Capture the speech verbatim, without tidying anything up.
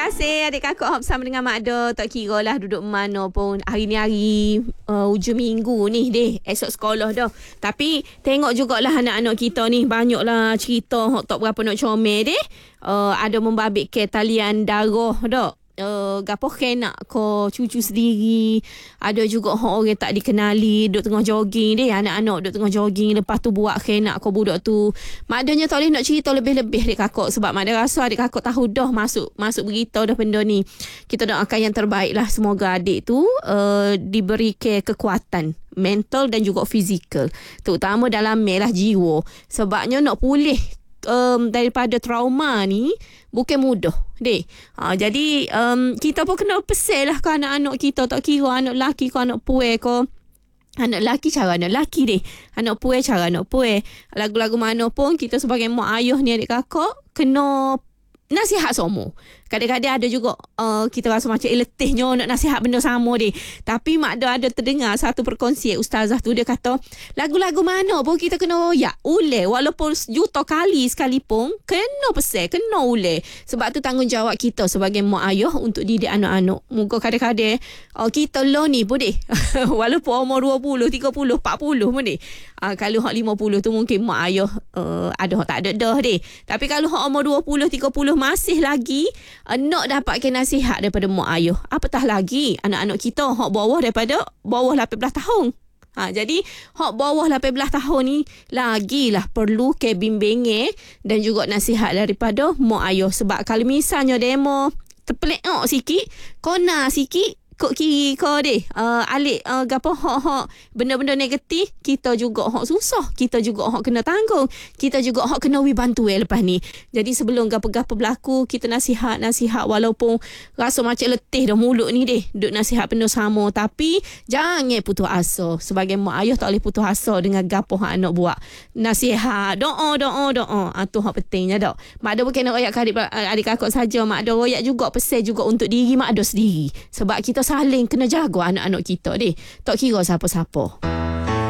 kasih adik kakak hop bersama dengan Mak Do. Tak kira lah duduk mana pun. Hari ni hari uh, hujung minggu ni deh. Esok sekolah dah. Tapi tengok jugalah anak-anak kita ni. Banyaklah cerita hok tak berapa nak comel deh. Uh, ada membabit ke talian darah dah. Uh, gapo kena ko cucu sendiri. Ada juga hok orang tak dikenali duk tengah jogging deh, anak-anak duk tengah jogging lepas tu buat kena ko budak tu. Maknanya tak boleh nak cerita lebih-lebih adik kakak sebab mak dia rasa adik kakak tahu dah masuk masuk berita dah benda ni. Kita doakan yang terbaik lah, semoga adik tu uh, diberi ke kekuatan mental dan juga fizikal, terutama dalam melah jiwa, sebabnya nak pulih Um, daripada trauma ni bukan mudah deh. Ha, jadi um, kita pun kena pesel lah ke anak-anak kita, tak kira anak lelaki ke anak puai ke. Anak lelaki cara anak lelaki deh, anak puai cara anak puai. Lagu-lagu mana pun kita sebagai mak ayah ni adik kakak kena nasihat semua. Kadang-kadang ada juga uh, kita rasa macam letihnya nak nasihat benda sama deh. Tapi mak ada ada terdengar satu perkongsian ustazah tu, dia kata lagu-lagu mana pun kita kena royak ule, walaupun juta kali sekalipun kena pesan, kena ule. Sebab tu tanggungjawab kita sebagai mak ayah untuk didik anak-anak. Moga kadang-kadang uh, kita lo ni pun deh walaupun umur dua puluh, tiga puluh, empat puluh pun deh. Uh, kalau hak lima puluh tu mungkin mak ayah uh, ada hak tak ada dah deh. Tapi kalau hak umur dua puluh, tiga puluh masih lagi Uh, nak dapatkan nasihat daripada mak ayah, apatah lagi anak-anak kita hak bawah daripada bawah lapan belas tahun. Ha, jadi hak bawah lapan belas tahun ni lagilah perlu ke bimbingan dan juga nasihat daripada mak ayah. Sebab kalau misalnya demo terpelek sikit, kona sikit kok kiri kau deh uh, alik uh, gapo hak-hak benda-benda negatif, kita juga hak susah, kita juga hak kena tanggung, kita juga hak kena wi bantu eh lepas ni. Jadi sebelum gapo-gapo berlaku, kita nasihat nasihat walaupun rasa macam letih dah mulut ni deh duk nasihat benda sama, tapi jangan putus asa. Sebagai mak ayah tak boleh putus asa dengan gapo hak anak buat. Nasihat, doa doa doa, ah tu hak pentingnya dak. Mak ada bukan nak royak adik adik kakak saja, mak ada royak juga pesan juga untuk diri mak ada sendiri. Sebab kita saling kena jaga anak-anak kita deh. Tak kira siapa-siapa.